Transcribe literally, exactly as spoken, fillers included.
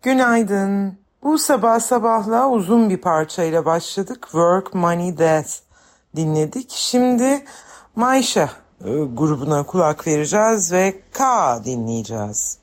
Günaydın. Bu sabah sabahla uzun bir parçayla başladık. Work, Money, Death dinledik. Şimdi Mayşa e, grubuna kulak vereceğiz ve K dinleyeceğiz.